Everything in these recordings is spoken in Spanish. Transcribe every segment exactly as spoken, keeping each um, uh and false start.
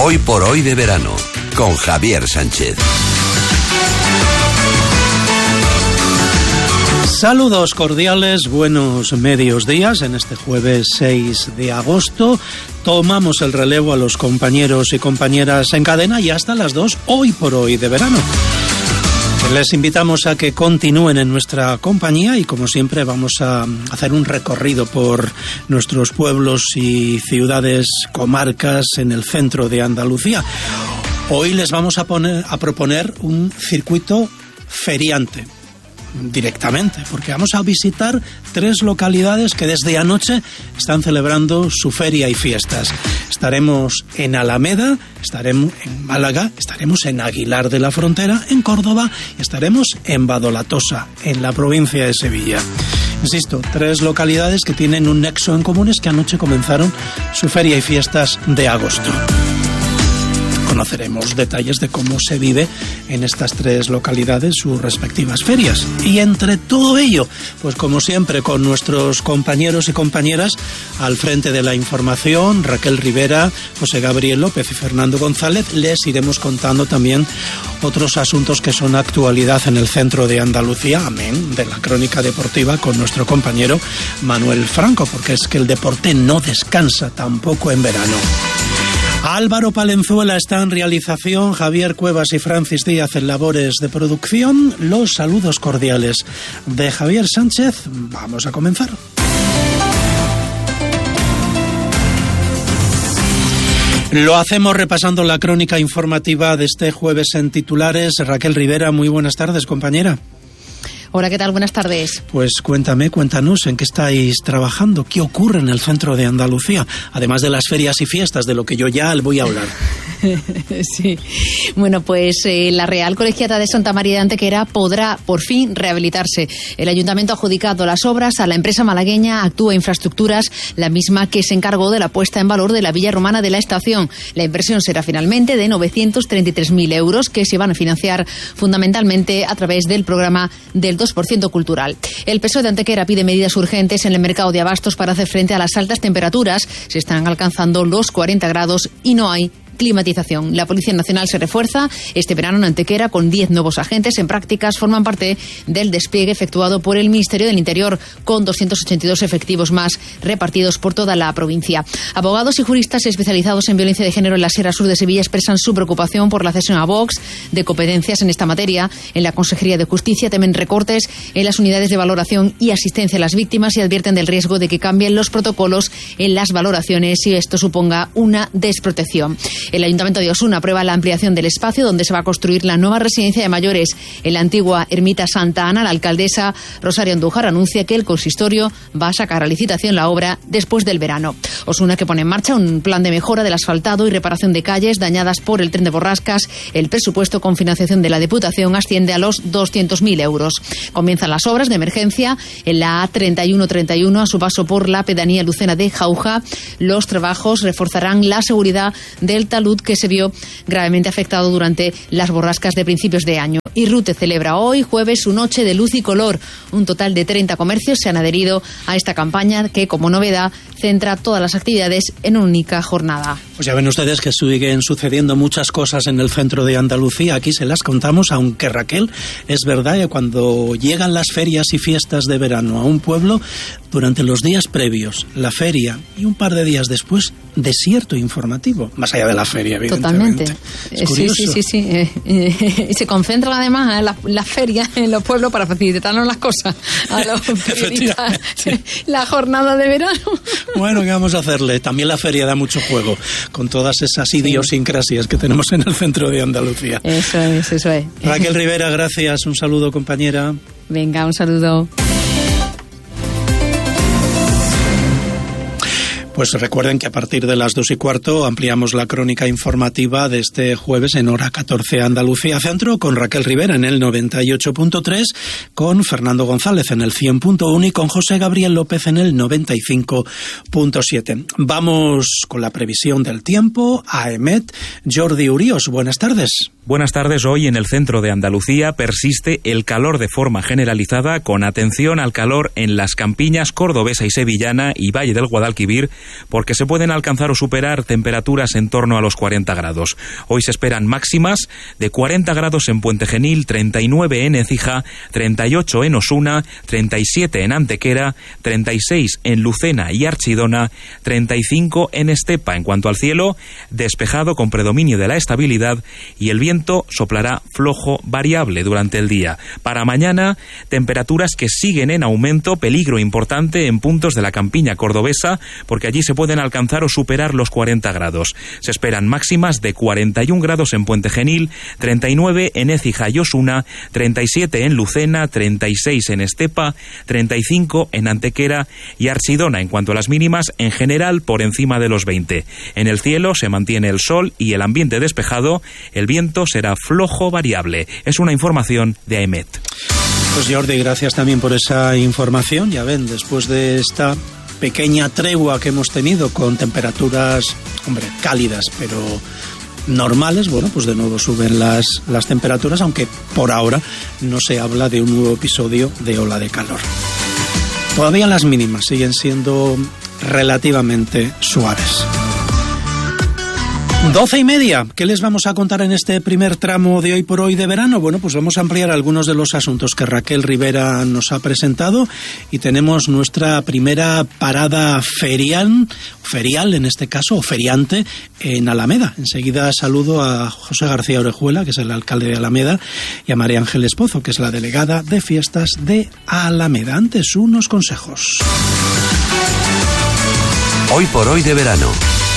Hoy por hoy de verano, con Javier Sánchez. Saludos cordiales, buenos medios días. En este jueves seis de agosto tomamos el relevo a los compañeros y compañeras en cadena y hasta las dos, hoy por hoy de verano. Les invitamos a que continúen en nuestra compañía y, como siempre, vamos a hacer un recorrido por nuestros pueblos y ciudades, comarcas en el centro de Andalucía. Hoy les vamos a, poner, a proponer un circuito feriante. Directamente, porque vamos a visitar tres localidades que desde anoche están celebrando su feria y fiestas. Estaremos en Alameda, estaremos en Málaga, estaremos en Aguilar de la Frontera, en Córdoba, y estaremos en Badolatosa, en la provincia de Sevilla. Insisto, tres localidades que tienen un nexo en común, es que anoche comenzaron su feria y fiestas de agosto. Conoceremos detalles de cómo se vive en estas tres localidades sus respectivas ferias. Y entre todo ello, pues como siempre, con nuestros compañeros y compañeras al frente de la información, Raquel Rivera, José Gabriel López y Fernando González, les iremos contando también otros asuntos que son actualidad en el centro de Andalucía, amén de la crónica deportiva con nuestro compañero Manuel Franco, porque es que el deporte no descansa tampoco en verano. Álvaro Palenzuela está en realización, Javier Cuevas y Francis Díaz en labores de producción. Los saludos cordiales de Javier Sánchez. Vamos a comenzar. Lo hacemos repasando la crónica informativa de este jueves en titulares. Raquel Rivera, muy buenas tardes, compañera. Hola, ¿qué tal? Buenas tardes. Pues cuéntame, cuéntanos, ¿en qué estáis trabajando? ¿Qué ocurre en el centro de Andalucía? Además de las ferias y fiestas, de lo que yo ya voy a hablar. Sí. Bueno, pues eh, la Real Colegiata de Santa María de Antequera podrá por fin rehabilitarse. El Ayuntamiento ha adjudicado las obras a la empresa malagueña Actúa Infraestructuras, la misma que se encargó de la puesta en valor de la Villa Romana de la Estación. La inversión será finalmente de novecientos treinta y tres mil euros, que se van a financiar fundamentalmente a través del programa del dos por ciento cultural. El P S O E de Antequera pide medidas urgentes en el mercado de abastos para hacer frente a las altas temperaturas. Se están alcanzando los cuarenta grados y no hay climatización. La Policía Nacional se refuerza este verano en Antequera con diez nuevos agentes en prácticas. Forman parte del despliegue efectuado por el Ministerio del Interior, con doscientos ochenta y dos efectivos más repartidos por toda la provincia. Abogados y juristas especializados en violencia de género en la Sierra Sur de Sevilla expresan su preocupación por la cesión a Vox de competencias en esta materia. En la Consejería de Justicia temen recortes en las unidades de valoración y asistencia a las víctimas y advierten del riesgo de que cambien los protocolos en las valoraciones y esto suponga una desprotección. El Ayuntamiento de Osuna aprueba la ampliación del espacio donde se va a construir la nueva residencia de mayores en la antigua ermita Santa Ana. La alcaldesa Rosario Andújar anuncia que el consistorio va a sacar a licitación la obra después del verano. Osuna, que pone en marcha un plan de mejora del asfaltado y reparación de calles dañadas por el tren de borrascas. El presupuesto con financiación de la Diputación asciende a los doscientos mil euros. Comienzan las obras de emergencia en la A treinta y uno treinta y uno a su paso por la pedanía lucena de Jauja. Los trabajos reforzarán la seguridad del talud que se vio gravemente afectado durante las borrascas de principios de año. Y Rute celebra hoy, jueves, su noche de luz y color. Un total de treinta comercios se han adherido a esta campaña que, como novedad, centra todas las actividades en una única jornada. Pues ya ven ustedes que siguen sucediendo muchas cosas en el centro de Andalucía. Aquí se las contamos, aunque Raquel, es verdad que cuando llegan las ferias y fiestas de verano a un pueblo, durante los días previos, la feria y un par de días después, desierto informativo, más allá de la feria, evidentemente. Totalmente. Sí, sí, sí, sí. Eh, eh, se concentran además en las la ferias en los pueblos para facilitarnos las cosas a los periodistas. La jornada de verano. Bueno, ¿qué vamos a hacerle? También la feria da mucho juego, con todas esas idiosincrasias que tenemos en el centro de Andalucía. Eso es, eso es. Raquel Rivera, gracias. Un saludo, compañera. Venga, un saludo. Pues recuerden que a partir de las dos y cuarto ampliamos la crónica informativa de este jueves en hora catorce Andalucía Centro con Raquel Rivera en el noventa y ocho punto tres, con Fernando González en el cien punto uno y con José Gabriel López en el noventa y cinco punto siete. Vamos con la previsión del tiempo. A Emet, Jordi Urios, buenas tardes. Buenas tardes. Hoy en el centro de Andalucía persiste el calor de forma generalizada, con atención al calor en las campiñas cordobesa y sevillana y Valle del Guadalquivir, porque se pueden alcanzar o superar temperaturas en torno a los cuarenta grados. Hoy se esperan máximas de cuarenta grados en Puente Genil, treinta y nueve en Écija, treinta y ocho en Osuna, treinta y siete en Antequera, treinta y seis en Lucena y Archidona, treinta y cinco en Estepa. En cuanto al cielo, despejado con predominio de la estabilidad, y el viento soplará flojo variable durante el día. Para mañana, temperaturas que siguen en aumento, peligro importante en puntos de la campiña cordobesa, porque allí se pueden alcanzar o superar los cuarenta grados. Se esperan máximas de cuarenta y un grados en Puente Genil, treinta y nueve en Écija y Osuna, treinta y siete en Lucena, treinta y seis en Estepa, treinta y cinco en Antequera y Archidona. En cuanto a las mínimas, en general por encima de los veinte. En el cielo se mantiene el sol y el ambiente despejado. El viento será flojo variable. Es una información de AEMET. Pues Jordi, gracias también por esa información. Ya ven, después de esta pequeña tregua que hemos tenido con temperaturas, hombre, cálidas, pero normales, bueno, pues de nuevo suben las, las temperaturas, aunque por ahora no se habla de un nuevo episodio de ola de calor. Todavía las mínimas siguen siendo relativamente suaves. Doce y media. ¿Qué les vamos a contar en este primer tramo de Hoy por Hoy de verano? Bueno, pues vamos a ampliar algunos de los asuntos que Raquel Rivera nos ha presentado, y tenemos nuestra primera parada ferial, ferial en este caso, o feriante, en Alameda. Enseguida saludo a José García Orejuela, que es el alcalde de Alameda, y a María Ángeles Pozo, que es la delegada de fiestas de Alameda. Antes, unos consejos. Hoy por Hoy de verano.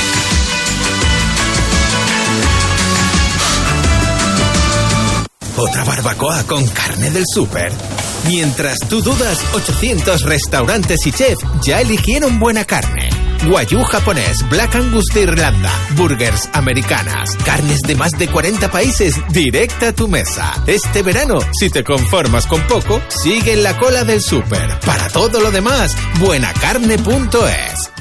Otra barbacoa con carne del súper. Mientras tú dudas, ochocientos restaurantes y chefs ya eligieron buena carne. Wagyu japonés, Black Angus de Irlanda, burgers americanas, carnes de más de cuarenta países directa a tu mesa. Este verano, si te conformas con poco, sigue en la cola del súper. Para todo lo demás, buenacarne punto es.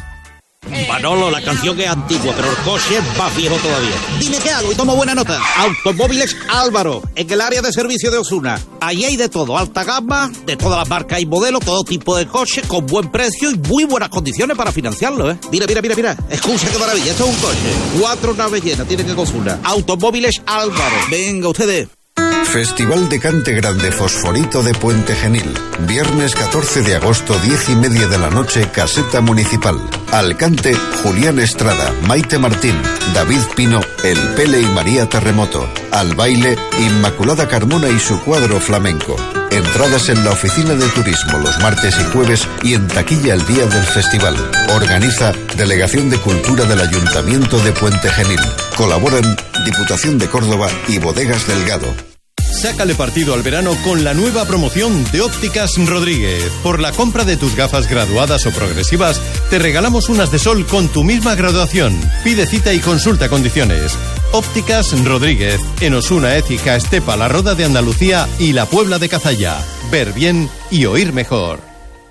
Manolo, la canción es antigua, pero el coche es más viejo todavía. Dime qué hago y tomo buena nota. Automóviles Álvaro, en el área de servicio de Osuna. Allí hay de todo, alta gama, de todas las marcas y modelos, todo tipo de coches, con buen precio y muy buenas condiciones para financiarlo, ¿eh? Mira, mira, mira, mira. Escucha qué maravilla, esto es un coche. Cuatro naves llenas tienen en Osuna. Automóviles Álvaro. Venga, ustedes. Festival de Cante Grande Fosforito de Puente Genil. Viernes catorce de agosto, diez y media de la noche, Caseta Municipal. Al cante, Julián Estrada, Maite Martín, David Pino, El Pele y María Terremoto. Al baile, Inmaculada Carmona y su cuadro flamenco. Entradas en la oficina de turismo los martes y jueves y en taquilla el día del festival. Organiza Delegación de Cultura del Ayuntamiento de Puente Genil. Colaboran Diputación de Córdoba y Bodegas Delgado. Sácale partido al verano con la nueva promoción de Ópticas Rodríguez. Por la compra de tus gafas graduadas o progresivas, te regalamos unas de sol con tu misma graduación. Pide cita y consulta condiciones. Ópticas Rodríguez, en Osuna, Écija, Estepa, La Roda de Andalucía y La Puebla de Cazalla. Ver bien y oír mejor.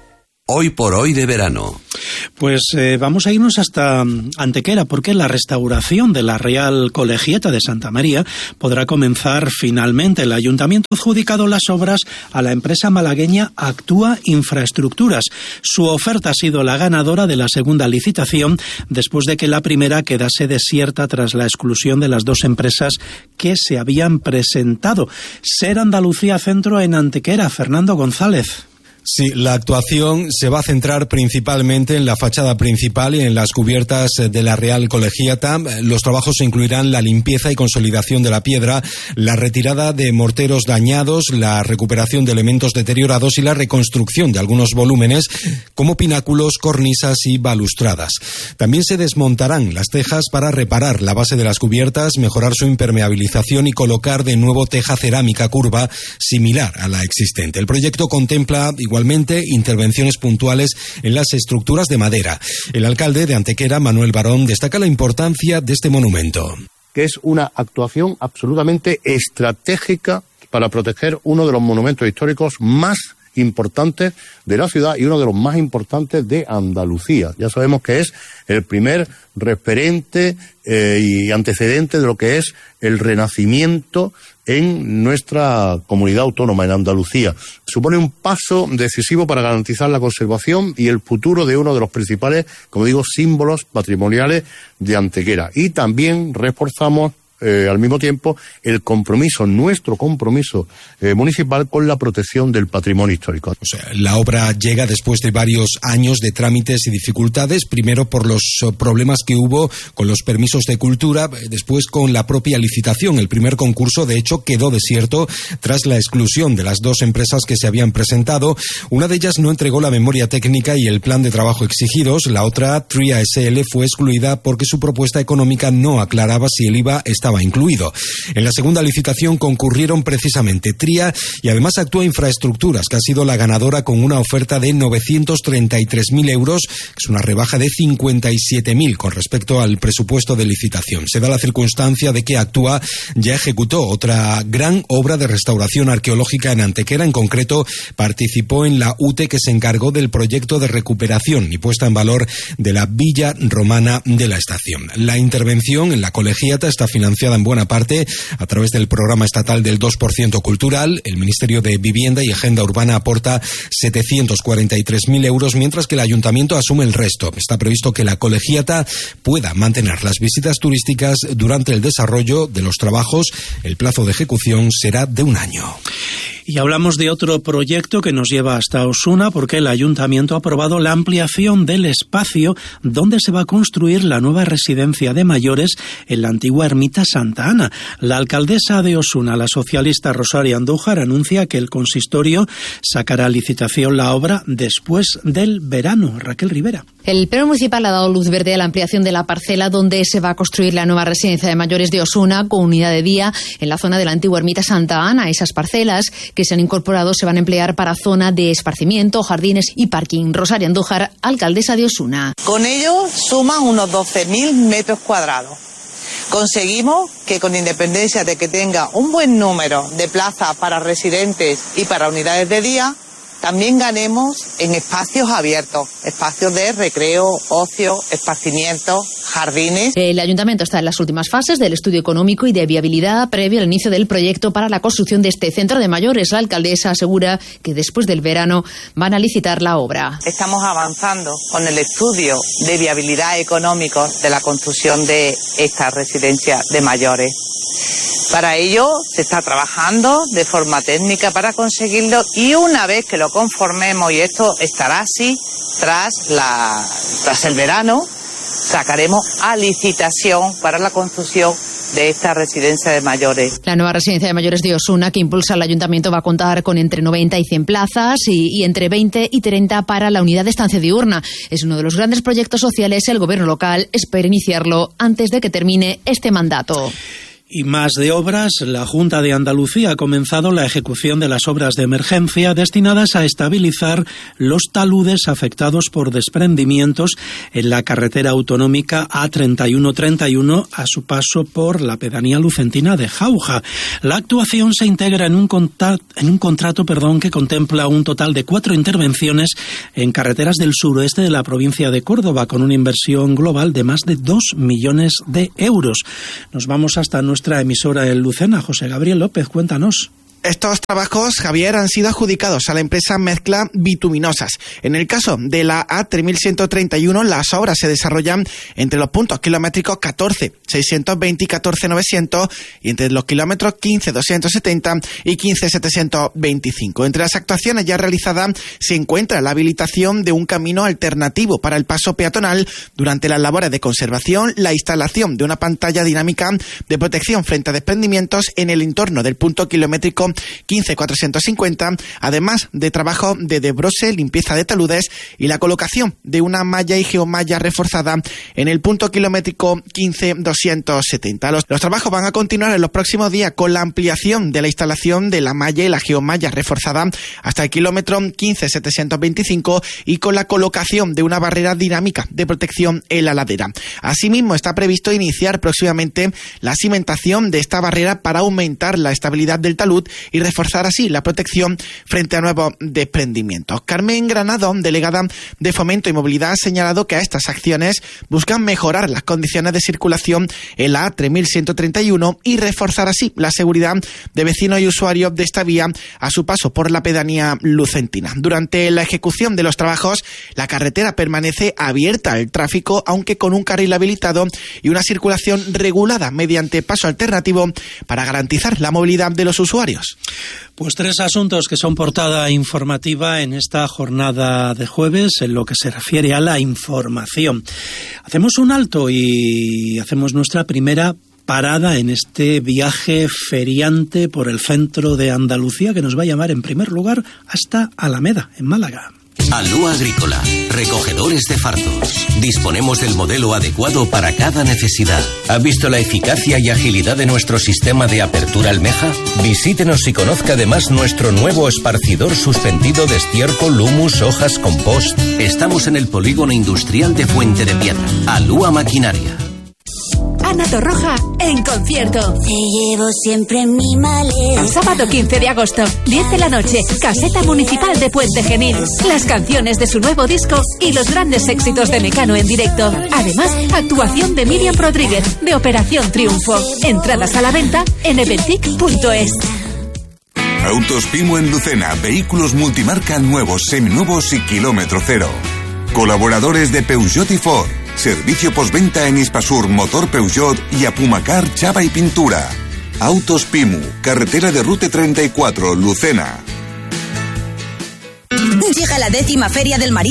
Hoy por Hoy de verano. Pues eh, vamos a irnos hasta Antequera, porque la restauración de la Real Colegiata de Santa María podrá comenzar finalmente. El ayuntamiento ha adjudicado las obras a la empresa malagueña Actúa Infraestructuras. Su oferta ha sido la ganadora de la segunda licitación, después de que la primera quedase desierta tras la exclusión de las dos empresas que se habían presentado. Ser Andalucía Centro en Antequera. Fernando González. Sí, la actuación se va a centrar principalmente en la fachada principal y en las cubiertas de la Real Colegiata. Los trabajos incluirán la limpieza y consolidación de la piedra, la retirada de morteros dañados, la recuperación de elementos deteriorados y la reconstrucción de algunos volúmenes como pináculos, cornisas y balustradas. También se desmontarán las tejas para reparar la base de las cubiertas, mejorar su impermeabilización y colocar de nuevo teja cerámica curva similar a la existente. El proyecto contempla igual Igualmente, intervenciones puntuales en las estructuras de madera. El alcalde de Antequera, Manuel Barón, destaca la importancia de este monumento. Que es una actuación absolutamente estratégica para proteger uno de los monumentos históricos más importantes de la ciudad y uno de los más importantes de Andalucía. Ya sabemos que es el primer referente eh, y antecedente de lo que es el renacimiento en nuestra comunidad autónoma, en Andalucía. Supone un paso decisivo para garantizar la conservación y el futuro de uno de los principales, como digo, símbolos patrimoniales de Antequera. Y también reforzamos Eh, al mismo tiempo el compromiso, nuestro compromiso eh, municipal con la protección del patrimonio histórico. O sea, la obra llega después de varios años de trámites y dificultades, primero por los problemas que hubo con los permisos de cultura, después con la propia licitación. El primer concurso, de hecho, quedó desierto tras la exclusión de las dos empresas que se habían presentado. Una de ellas no entregó la memoria técnica y el plan de trabajo exigidos. La otra, Tria S L, fue excluida porque su propuesta económica no aclaraba si el I V A estaba estaba incluido. En la segunda licitación concurrieron precisamente Tria y además Actúa Infraestructuras, que ha sido la ganadora con una oferta de novecientos treinta y tres mil euros, que es una rebaja de cincuenta y siete mil con respecto al presupuesto de licitación. Se da la circunstancia de que Actúa ya ejecutó otra gran obra de restauración arqueológica en Antequera. En concreto, participó en la U T E que se encargó del proyecto de recuperación y puesta en valor de la villa romana de la estación. La intervención en la colegiata está financiada en buena parte a través del programa estatal del dos por ciento cultural. El Ministerio de Vivienda y Agenda Urbana aporta setecientos cuarenta y tres mil euros, mientras que el Ayuntamiento asume el resto. Está previsto que la colegiata pueda mantener las visitas turísticas durante el desarrollo de los trabajos. El plazo de ejecución será de un año. Y hablamos de otro proyecto que nos lleva hasta Osuna, porque el Ayuntamiento ha aprobado la ampliación del espacio donde se va a construir la nueva residencia de mayores en la antigua ermita Santa Ana. La alcaldesa de Osuna, la socialista Rosario Andújar, anuncia que el consistorio sacará a licitación la obra después del verano. Raquel Rivera. El Pleno Municipal ha dado luz verde a la ampliación de la parcela donde se va a construir la nueva residencia de mayores de Osuna con unidad de día en la zona de la antigua ermita Santa Ana. Esas parcelas que se han incorporado se van a emplear para zona de esparcimiento, jardines y parking. Rosario Andújar, alcaldesa de Osuna. Con ello suman unos doce mil metros cuadrados. Conseguimos que, con independencia de que tenga un buen número de plazas para residentes y para unidades de día, también ganemos en espacios abiertos, espacios de recreo, ocio, esparcimiento, jardines. El Ayuntamiento está en las últimas fases del estudio económico y de viabilidad previo al inicio del proyecto para la construcción de este centro de mayores. La alcaldesa asegura que después del verano van a licitar la obra. Estamos avanzando con el estudio de viabilidad económico de la construcción de esta residencia de mayores. Para ello se está trabajando de forma técnica para conseguirlo, y una vez que lo conformemos, y esto estará así tras, la, tras el verano, sacaremos a licitación para la construcción de esta residencia de mayores. La nueva residencia de mayores de Osuna, que impulsa el Ayuntamiento, va a contar con entre noventa y cien plazas y, y entre veinte y treinta para la unidad de estancia diurna. Es uno de los grandes proyectos sociales. El Gobierno local espera iniciarlo antes de que termine este mandato. Y más de obras, la Junta de Andalucía ha comenzado la ejecución de las obras de emergencia destinadas a estabilizar los taludes afectados por desprendimientos en la carretera autonómica A treinta y uno treinta y uno a su paso por la pedanía lucentina de Jauja. La actuación se integra en un, contrato, en un contrato perdón, que contempla un total de cuatro intervenciones en carreteras del suroeste de la provincia de Córdoba, con una inversión global de más de dos millones de euros. Nos vamos hasta nuestra Nuestra emisora en Lucena. José Gabriel López, cuéntanos. Estos trabajos, Javier, han sido adjudicados a la empresa Mezcla Bituminosas. En el caso de la A tres mil ciento treinta y uno, las obras se desarrollan entre los puntos kilométricos catorce seiscientos veinte y catorce novecientos y entre los kilómetros quince doscientos setenta y quince setecientos veinticinco. Entre las actuaciones ya realizadas se encuentra la habilitación de un camino alternativo para el paso peatonal durante las labores de conservación, la instalación de una pantalla dinámica de protección frente a desprendimientos en el entorno del punto kilométrico quince cuatrocientos cincuenta, además de trabajo de desbrose, limpieza de taludes y la colocación de una malla y geomalla reforzada en el punto kilométrico quince doscientos setenta. Los, los trabajos van a continuar en los próximos días con la ampliación de la instalación de la malla y la geomalla reforzada hasta el kilómetro quince setecientos veinticinco y con la colocación de una barrera dinámica de protección en la ladera. Asimismo, está previsto iniciar próximamente la cimentación de esta barrera para aumentar la estabilidad del talud y reforzar así la protección frente a nuevos desprendimientos. Carmen Granado, delegada de Fomento y Movilidad, ha señalado que estas acciones buscan mejorar las condiciones de circulación en la A tres mil ciento treinta y uno y reforzar así la seguridad de vecinos y usuarios de esta vía a su paso por la pedanía lucentina. Durante la ejecución de los trabajos, la carretera permanece abierta al tráfico, aunque con un carril habilitado y una circulación regulada mediante paso alternativo para garantizar la movilidad de los usuarios. Pues tres asuntos que son portada informativa en esta jornada de jueves en lo que se refiere a la información. Hacemos un alto y hacemos nuestra primera parada en este viaje feriante por el centro de Andalucía que nos va a llevar en primer lugar hasta Alameda, en Málaga. Alúa Agrícola, recogedores de fardos. Disponemos del modelo adecuado para cada necesidad. ¿Ha visto la eficacia y agilidad de nuestro sistema de apertura almeja? Visítenos y conozca además nuestro nuevo esparcidor suspendido de estiércol, humus, hojas, compost. Estamos en el polígono industrial de Fuente de Piedra. Alúa Maquinaria. Ana Torroja en concierto. Te llevo siempre en mi maleta. Sábado quince de agosto, diez de la noche, Caseta Municipal de Puente Genil. Las canciones de su nuevo disco y los grandes éxitos de Mecano en directo. Además, actuación de Miriam Rodríguez de Operación Triunfo. Entradas a la venta en eventic punto es. Autos Pimo en Lucena. Vehículos multimarca nuevos, seminuevos y kilómetro cero. Colaboradores de Peugeot y Ford. Servicio postventa en Hispasur, Motor Peugeot y Apumacar, Chapa y Pintura. Autos Pimu, carretera de Rute treinta y cuatro, Lucena. Llega la décima Feria del Marisco